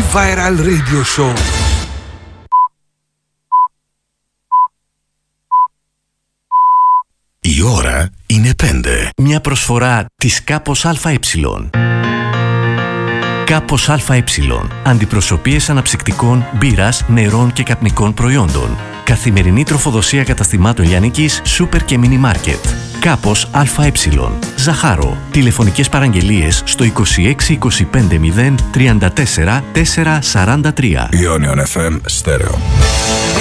Viral Radio Show. Η ώρα είναι 5. Μια προσφορά της Κάπος ΑΕ. Κάπος ΑΕ. Αντιπροσωπείες αναψυκτικών, μπύρας, νερών και καπνικών προϊόντων. Καθημερινή τροφοδοσία καταστημάτων λιανικής, σούπερ και μίνι μάρκετ. Κάπος ΑΕ. Ζαχάρο. Τηλεφωνικές παραγγελίες στο 26 25 0 34 443. Ionion FM Stereo.